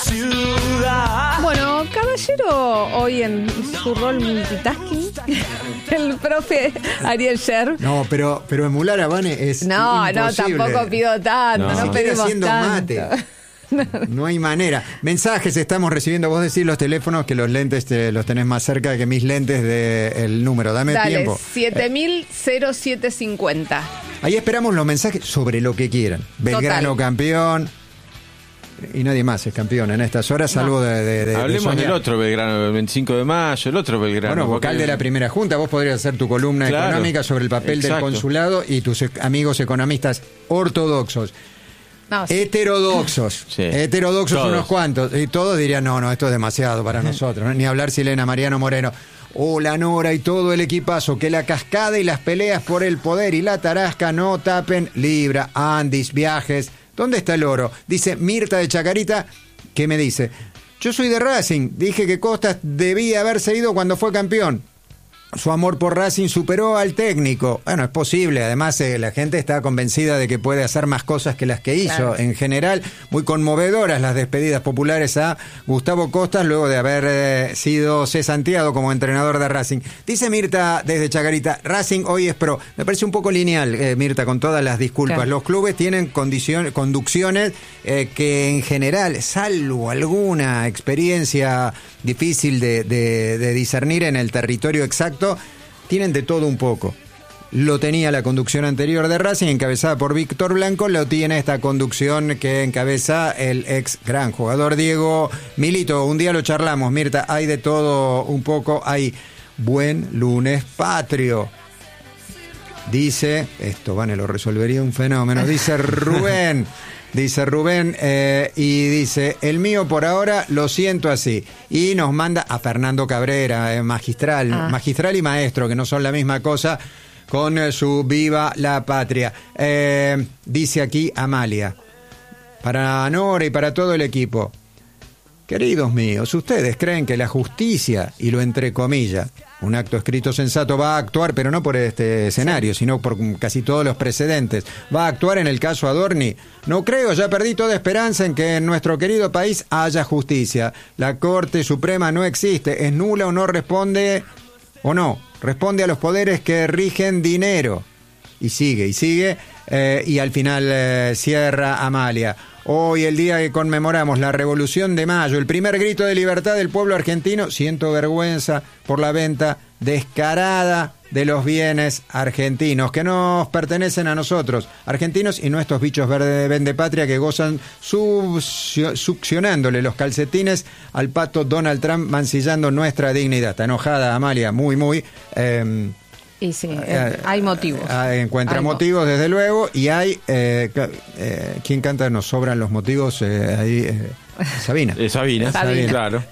ciudad. Bueno, Caballero, hoy en su rol multitasking, el profe Ariel Sher. No, pero emular a Vane es imposible. Tampoco pido tanto, no pedimos haciendo tanto. mate. No hay manera. Mensajes estamos recibiendo. Vos decís los teléfonos, que los lentes los tenés más cerca que mis lentes del número. Dame tiempo. 7000-0750. Ahí esperamos los mensajes sobre lo que quieran. Belgrano campeón. Y nadie más es campeón en estas horas, salvo de Hablemos del otro Belgrano, el 25 de mayo, el otro Belgrano. Bueno, vocal de la primera junta, vos podrías hacer tu columna económica sobre el papel del consulado y tus amigos economistas ortodoxos. No, sí. Heterodoxos. Sí. Heterodoxos todos. Unos cuantos. Y todos dirían, no, esto es demasiado para nosotros. ¿No? Ni hablar Silena, Mariano Moreno. La Nora y todo el equipazo. Que la cascada y las peleas por el poder y la tarasca no tapen Libra, Andis, viajes. ¿Dónde está el oro? Dice Mirta de Chacarita, que me dice, yo soy de Racing, dije que Costas debía haberse ido cuando fue campeón. Su amor por Racing superó al técnico. Bueno, es posible. Además, la gente está convencida de que puede hacer más cosas que las que hizo. Claro. En general, muy conmovedoras las despedidas populares a Gustavo Costas luego de haber sido cesanteado como entrenador de Racing. Dice Mirta desde Chacarita, Racing hoy es pro. Me parece un poco lineal, Mirta, con todas las disculpas. Claro. Los clubes tienen conducciones que en general, salvo alguna experiencia difícil de discernir en el territorio exacto, tienen de todo un poco. Lo tenía la conducción anterior de Racing, encabezada por Víctor Blanco, lo tiene esta conducción que encabeza el ex gran jugador Diego Milito. Un día lo charlamos, Mirta, hay de todo un poco, hay buen lunes patrio. Dice, esto Vane lo resolvería un fenómeno, dice Rubén. Dice Rubén, y dice, el mío por ahora lo siento así. Y nos manda a Fernando Cabrera, magistral y maestro, que no son la misma cosa, con su Viva la Patria. Dice aquí Amalia, para Nora y para todo el equipo, queridos míos, ¿ustedes creen que la justicia, y lo entre comillas, un acto escrito sensato, va a actuar, pero no por este escenario, sino por casi todos los precedentes, va a actuar en el caso Adorni? No creo, ya perdí toda esperanza en que en nuestro querido país haya justicia. La Corte Suprema no existe, es nula o no responde, responde a los poderes que rigen dinero. Y sigue, y al final cierra Amalia. Hoy, el día que conmemoramos la Revolución de Mayo, el primer grito de libertad del pueblo argentino, siento vergüenza por la venta descarada de los bienes argentinos que nos pertenecen a nosotros, argentinos, y no estos bichos vendepatria que gozan succionándole los calcetines al pato Donald Trump, mancillando nuestra dignidad. Está enojada Amalia, muy. Y sí, hay motivos. Encuentra motivos, desde luego, y hay... ¿quién canta? Nos sobran los motivos ahí... Sabina, claro.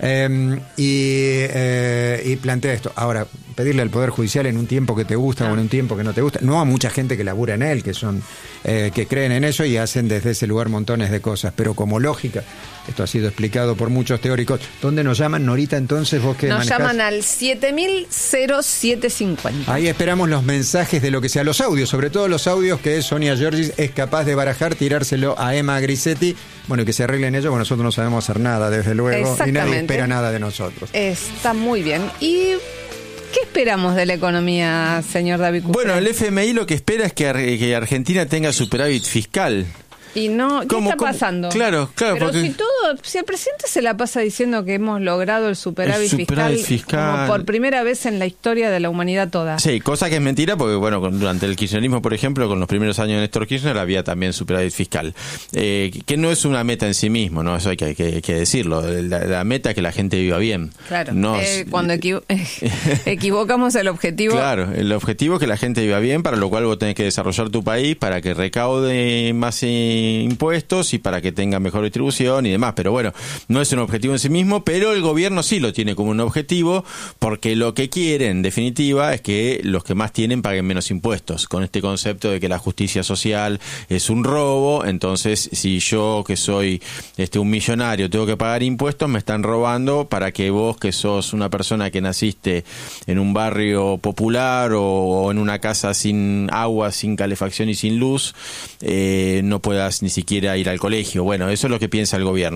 Y plantea esto. Ahora, pedirle al Poder Judicial en un tiempo que te gusta o en un tiempo que no te gusta. No a mucha gente que labura en él, que son que creen en eso y hacen desde ese lugar montones de cosas. Pero como lógica, esto ha sido explicado por muchos teóricos. ¿Dónde nos llaman, Norita, entonces, vos que manejás? Nos llaman al 7000-0750. Ahí esperamos los mensajes de lo que sea, los audios, sobre todo los audios que Sonia Giorgis es capaz de barajar, tirárselo a Emma Grisetti. Bueno, y que se arreglen ellos, bueno, nosotros no sabemos hacer nada, desde luego, y nadie espera nada de nosotros. Está muy bien. ¿Y qué esperamos de la economía, señor David Cufré? Bueno, el FMI lo que espera es que Argentina tenga superávit fiscal. Y no, ¿qué está pasando? Claro, pero porque... si el presidente se la pasa diciendo que hemos logrado el superávit fiscal como por primera vez en la historia de la humanidad toda. Sí, cosa que es mentira porque, bueno, durante el kirchnerismo, por ejemplo, con los primeros años de Néstor Kirchner había también superávit fiscal. Que no es una meta en sí mismo, ¿no? Eso hay que decirlo. La meta es que la gente viva bien. Claro, cuando equivocamos el objetivo... Claro, el objetivo es que la gente viva bien, para lo cual vos tenés que desarrollar tu país para que recaude más impuestos y para que tenga mejor distribución y demás, pero bueno, no es un objetivo en sí mismo, pero el gobierno sí lo tiene como un objetivo, porque lo que quiere en definitiva es que los que más tienen paguen menos impuestos, con este concepto de que la justicia social es un robo. Entonces, si yo, que soy un millonario, tengo que pagar impuestos, me están robando, para que vos, que sos una persona que naciste en un barrio popular o en una casa sin agua, sin calefacción y sin luz, no puedas ni siquiera ir al colegio. Bueno, eso es lo que piensa el gobierno.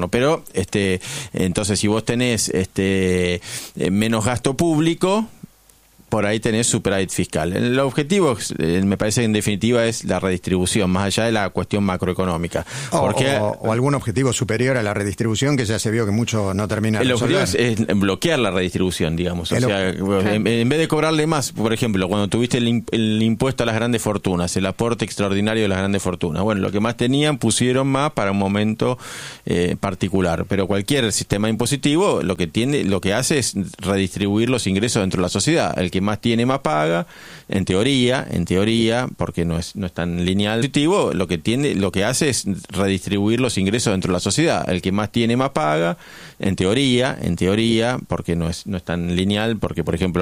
gobierno. Pero entonces si vos tenés menos gasto público, por ahí tenés superávit fiscal. El objetivo, me parece que en definitiva es la redistribución, más allá de la cuestión macroeconómica. O algún objetivo superior a la redistribución, que ya se vio que mucho no termina de resolver. El objetivo es bloquear la redistribución, digamos. O sea, en vez de cobrarle más, por ejemplo, cuando tuviste el impuesto a las grandes fortunas, el aporte extraordinario de las grandes fortunas, bueno, lo que más tenían pusieron más para un momento particular. Pero cualquier sistema impositivo lo que hace es redistribuir los ingresos dentro de la sociedad. El que más tiene más paga, en teoría, porque no es tan lineal positivo, lo que hace es redistribuir los ingresos dentro de la sociedad. El que más tiene más paga, en teoría, porque no es tan lineal, porque por ejemplo